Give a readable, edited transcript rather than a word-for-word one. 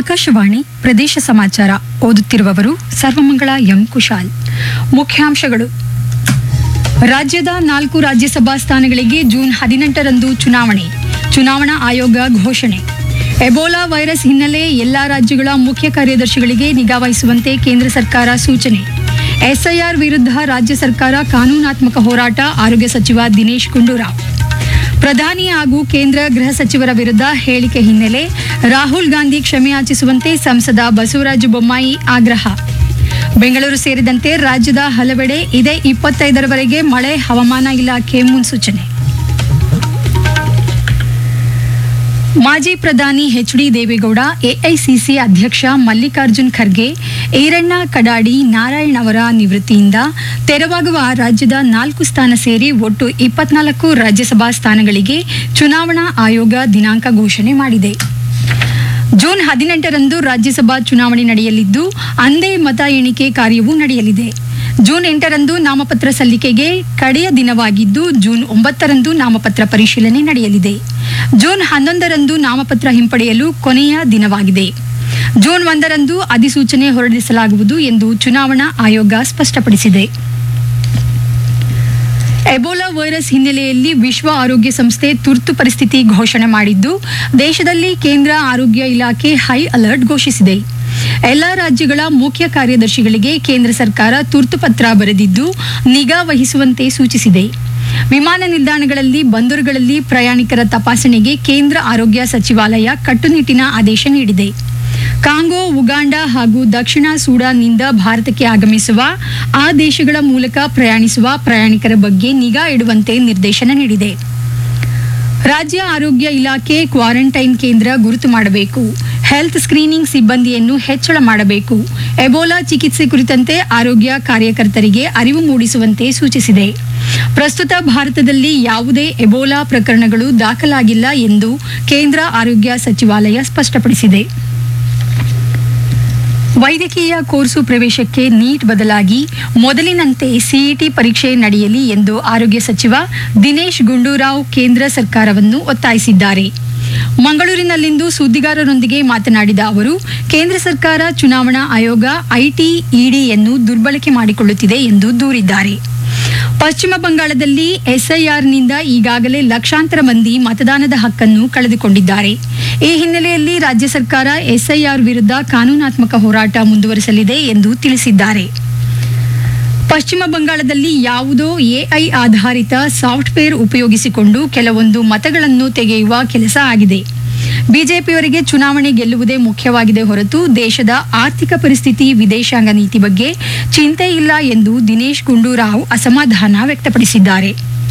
ಆಕಾಶವಾಣಿ ಪ್ರದೇಶ ಸಮಾಚಾರ ಓದುತ್ತಿರುವವರು ಸರ್ವಮಂಗಳ ಎಂ ಕುಶಾಲ್. ಮುಖ್ಯಾಂಶಗಳು. ರಾಜ್ಯದ 4 ರಾಜ್ಯಸಭಾ ಸ್ಥಾನಗಳಿಗೆ ಜೂನ್ 18ರಂದು ಚುನಾವಣಾ ಆಯೋಗ ಘೋಷಣೆ. ಎಬೋಲಾ ವೈರಸ್ ಹಿನ್ನೆಲೆ ಎಲ್ಲಾ ರಾಜ್ಯಗಳ ಮುಖ್ಯ ಕಾರ್ಯದರ್ಶಿಗಳಿಗೆ ನಿಗಾವಹಿಸುವಂತೆ ಕೇಂದ್ರ ಸರ್ಕಾರ ಸೂಚನೆ. ಎಸ್ಐಆರ್ ವಿರುದ್ಧ ರಾಜ್ಯ ಸರ್ಕಾರ ಕಾನೂನಾತ್ಮಕ ಹೋರಾಟ, ಆರೋಗ್ಯ ಸಚಿವ ದಿನೇಶ್ ಗುಂಡೂರಾವ್. ಪ್ರಧಾನಿ ಹಾಗೂ ಕೇಂದ್ರ ಗೃಹ ಸಚಿವರ ವಿರುದ್ಧ ಹೇಳಿಕೆ ಹಿನ್ನೆಲೆ ರಾಹುಲ್ ಗಾಂಧಿ ಕ್ಷಮೆಯಾಚಿಸುವಂತೆ ಸಂಸದ ಬಸವರಾಜ ಬೊಮ್ಮಾಯಿ ಆಗ್ರಹ. ಬೆಂಗಳೂರು ಸೇರಿದಂತೆ ರಾಜ್ಯದ ಹಲವೆಡೆ ಇದೇ 25ರವರೆಗೆ ಮಳೆ, ಹವಾಮಾನ ಇಲಾಖೆ ಮುನ್ಸೂಚನೆ. ಮಾಜಿ ಪ್ರಧಾನಿ ಎಚ್.ಡಿ. ದೇವೇಗೌಡ, ಎಐಸಿಸಿ ಅಧ್ಯಕ್ಷ ಮಲ್ಲಿಕಾರ್ಜುನ್ ಖರ್ಗೆ, ಈರಣ್ಣ ಕಡಾಡಿ ನಾರಾಯಣ್ ಅವರ ನಿವೃತ್ತಿಯಿಂದ ತೆರವಾಗುವ ರಾಜ್ಯದ 4 ಸ್ಥಾನ ಸೇರಿ ಒಟ್ಟು 24 ರಾಜ್ಯಸಭಾ ಸ್ಥಾನಗಳಿಗೆ ಚುನಾವಣಾ ಆಯೋಗ ದಿನಾಂಕ ಘೋಷಣೆ ಮಾಡಿದೆ. ಜೂನ್ 18ರಂದು ರಾಜ್ಯಸಭಾ ಚುನಾವಣೆ ನಡೆಯಲಿದ್ದು, ಅಂದೇ ಮತ ಎಣಿಕೆ ಕಾರ್ಯವೂ ನಡೆಯಲಿದೆ. ಜೂನ್ 8ರಂದು ನಾಮಪತ್ರ ಸಲ್ಲಿಕೆಗೆ ಕಡೆಯ ದಿನವಾಗಿದ್ದು, ಜೂನ್ 9ರಂದು ನಾಮಪತ್ರ ಪರಿಶೀಲನೆ ನಡೆಯಲಿದೆ. ಜೂನ್ 11ರಂದು ನಾಮಪತ್ರ ಹಿಂಪಡೆಯಲು ಕೊನೆಯ ದಿನವಾಗಿದೆ. ಜೂನ್ 1ರಂದು ಅಧಿಸೂಚನೆ ಹೊರಡಿಸಲಾಗುವುದು ಎಂದು ಚುನಾವಣಾ ಆಯೋಗ ಸ್ಪಷ್ಟಪಡಿಸಿದೆ. ಎಬೋಲಾ ವೈರಸ್ ಹಿನ್ನೆಲೆಯಲ್ಲಿ ವಿಶ್ವ ಆರೋಗ್ಯ ಸಂಸ್ಥೆ ತುರ್ತು ಪರಿಸ್ಥಿತಿ ಘೋಷಣೆ ಮಾಡಿದ್ದು, ದೇಶದಲ್ಲಿ ಕೇಂದ್ರ ಆರೋಗ್ಯ ಇಲಾಖೆ ಹೈ ಅಲರ್ಟ್ ಘೋಷಿಸಿದೆ. ಎಲ್ಲಾ ರಾಜ್ಯಗಳ ಮುಖ್ಯ ಕಾರ್ಯದರ್ಶಿಗಳಿಗೆ ಕೇಂದ್ರ ಸರ್ಕಾರ ತುರ್ತು ಪತ್ರ ಬರೆದಿದ್ದು, ನಿಗಾ ವಹಿಸುವಂತೆ ಸೂಚಿಸಿದೆ. ವಿಮಾನ ನಿಲ್ದಾಣಗಳಲ್ಲಿ, ಬಂದರುಗಳಲ್ಲಿ ಪ್ರಯಾಣಿಕರ ತಪಾಸಣೆಗೆ ಕೇಂದ್ರ ಆರೋಗ್ಯ ಸಚಿವಾಲಯ ಕಟ್ಟುನಿಟ್ಟಿನ ಆದೇಶ ನೀಡಿದೆ. ಕಾಂಗೋ, ಉಗಾಂಡ ಹಾಗೂ ದಕ್ಷಿಣ ಸೂಡಾನ್ನಿಂದ ಭಾರತಕ್ಕೆ ಆಗಮಿಸುವ, ಆ ದೇಶಗಳ ಮೂಲಕ ಪ್ರಯಾಣಿಸುವ ಪ್ರಯಾಣಿಕರ ಬಗ್ಗೆ ನಿಗಾ ಇಡುವಂತೆ ನಿರ್ದೇಶನ ನೀಡಿದೆ. ರಾಜ್ಯ ಆರೋಗ್ಯ ಇಲಾಖೆ ಕ್ವಾರಂಟೈನ್ ಕೇಂದ್ರ ಗುರುತು ಮಾಡಬೇಕು, ಹೆಲ್ತ್ ಸ್ಕ್ರೀನಿಂಗ್ ಸಿಬ್ಬಂದಿಯನ್ನು ಹೆಚ್ಚಳ ಮಾಡಬೇಕು, ಎಬೋಲಾ ಚಿಕಿತ್ಸೆ ಕುರಿತಂತೆ ಆರೋಗ್ಯ ಕಾರ್ಯಕರ್ತರಿಗೆ ಅರಿವು ಮೂಡಿಸುವಂತೆ ಸೂಚಿಸಿದೆ. ಪ್ರಸ್ತುತ ಭಾರತದಲ್ಲಿ ಯಾವುದೇ ಎಬೋಲಾ ಪ್ರಕರಣಗಳು ದಾಖಲಾಗಿಲ್ಲ ಎಂದು ಕೇಂದ್ರ ಆರೋಗ್ಯ ಸಚಿವಾಲಯ ಸ್ಪಷ್ಟಪಡಿಸಿದೆ. ವೈದ್ಯಕೀಯ ಕೋರ್ಸು ಪ್ರವೇಶಕ್ಕೆ ನೀಟ್ ಬದಲಾಗಿ ಮೊದಲಿನಂತೆ ಸಿಇಟಿ ಪರೀಕ್ಷೆ ನಡೆಯಲಿ ಎಂದು ಆರೋಗ್ಯ ಸಚಿವ ದಿನೇಶ್ ಗುಂಡೂರಾವ್ ಕೇಂದ್ರ ಸರ್ಕಾರವನ್ನು ಒತ್ತಾಯಿಸಿದ್ದಾರೆ. ಮಂಗಳೂರಿನಲ್ಲಿಂದು ಸುದ್ದಿಗಾರರೊಂದಿಗೆ ಮಾತನಾಡಿದ ಅವರು, ಕೇಂದ್ರ ಸರ್ಕಾರ ಚುನಾವಣಾ ಆಯೋಗ ಐಟಿ, ಇಡಿಯನ್ನು ದುರ್ಬಳಕೆ ಮಾಡಿಕೊಳ್ಳುತ್ತಿದೆ ಎಂದು ದೂರಿದ್ದಾರೆ. ಪಶ್ಚಿಮ ಬಂಗಾಳದಲ್ಲಿ ಎಸ್ಐಆರ್ನಿಂದ ಈಗಾಗಲೇ ಲಕ್ಷಾಂತರ ಮಂದಿ ಮತದಾನದ ಹಕ್ಕನ್ನು ಕಳೆದುಕೊಂಡಿದ್ದಾರೆ. ಈ ಹಿನ್ನೆಲೆಯಲ್ಲಿ ರಾಜ್ಯ ಸರ್ಕಾರ ಎಸ್ಐಆರ್ ವಿರುದ್ಧ ಕಾನೂನಾತ್ಮಕ ಹೋರಾಟ ಮುಂದುವರಿಸಲಿದೆ ಎಂದು ತಿಳಿಸಿದ್ದಾರೆ. ಪಶ್ಚಿಮ ಬಂಗಾಳದಲ್ಲಿ ಯಾವುದೋ ಎಐ ಆಧಾರಿತ ಸಾಫ್ಟ್ವೇರ್ ಉಪಯೋಗಿಸಿಕೊಂಡು ಕೆಲವೊಂದು ಮತಗಳನ್ನು ತೆಗೆಯುವ ಕೆಲಸ ಆಗಿದೆ. ಬಿಜೆಪಿಯವರಿಗೆ ಚುನಾವಣೆ ಗೆಲ್ಲುವುದೇ ಮುಖ್ಯವಾಗಿದೆ ಹೊರತು ದೇಶದ ಆರ್ಥಿಕ ಪರಿಸ್ಥಿತಿ, ವಿದೇಶಾಂಗ ನೀತಿ ಬಗ್ಗೆ ಚಿಂತೆ ಇಲ್ಲ ಎಂದು ದಿನೇಶ್ ಗುಂಡೂರಾವ್ ಅಸಮಾಧಾನ ವ್ಯಕ್ತಪಡಿಸಿದ್ದಾರೆ.